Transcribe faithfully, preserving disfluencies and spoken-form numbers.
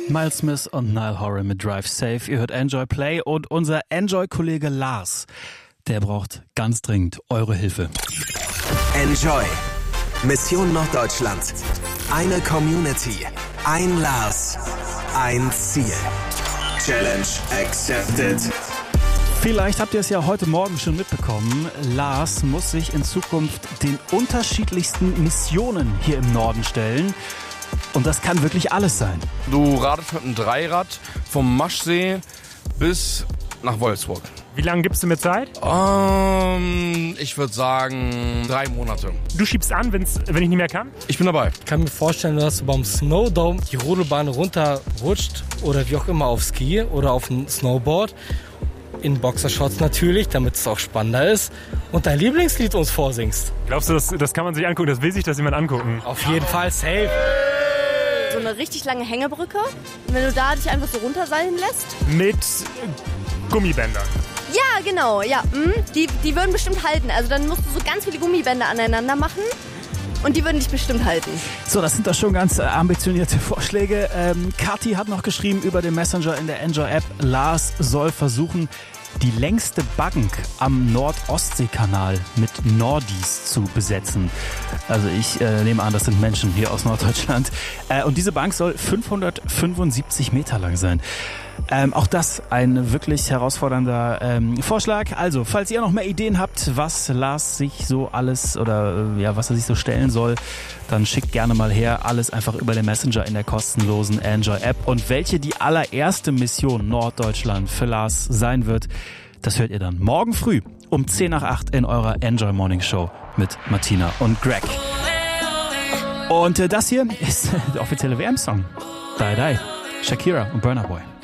Miles Smith und Niall Horan mit Drive Safe. Ihr hört Enjoy Play und unser Enjoy-Kollege Lars, der braucht ganz dringend eure Hilfe. Enjoy. Mission Norddeutschland. Eine Community. Ein Lars. Ein Ziel. Challenge accepted. Vielleicht habt ihr es ja heute Morgen schon mitbekommen. Lars muss sich in Zukunft den unterschiedlichsten Missionen hier im Norden stellen. Und das kann wirklich alles sein. Du radest mit einem Dreirad vom Maschsee bis nach Wolfsburg. Wie lange gibst du mir Zeit? Ähm, ich würde sagen drei Monate. Du schiebst an, wenn's, wenn ich nicht mehr kann? Ich bin dabei. Ich kann mir vorstellen, dass du beim Snowdome die Rodelbahn runterrutscht oder wie auch immer auf Ski oder auf dem Snowboard. In Boxershorts natürlich, damit es auch spannender ist. Und dein Lieblingslied uns vorsingst. Glaubst du, das, das kann man sich angucken? Das will sich das jemand angucken? Auf jeden Fall safe. So eine richtig lange Hängebrücke. Und wenn du da dich einfach so runterseilen lässt. Mit Gummibändern. Ja, genau. Ja, mhm. die, die würden bestimmt halten. Also dann musst du so ganz viele Gummibänder aneinander machen. Und die würden dich bestimmt halten. So, das sind doch schon ganz ambitionierte Vorschläge. Ähm, Kathi hat noch geschrieben über den Messenger in der Enjoy-App. Lars soll versuchen, die längste Bank am Nord-Ostsee-Kanal mit Nordis zu besetzen. Also ich äh, nehme an, das sind Menschen hier aus Norddeutschland. Äh, und diese Bank soll fünfhundertfünfundsiebzig Meter lang sein. Ähm, auch das ein wirklich herausfordernder ähm, Vorschlag. Also, falls ihr noch mehr Ideen habt, was Lars sich so alles oder äh, ja, was er sich so stellen soll, dann schickt gerne mal her. Alles einfach über den Messenger in der kostenlosen Enjoy-App. Und welche die allererste Mission Norddeutschland für Lars sein wird, das hört ihr dann morgen früh um zehn nach acht in eurer Enjoy Morning Show mit Martina und Greg. Und äh, das hier ist der offizielle W M-Song. Die Die. Shakira und Burna Boy.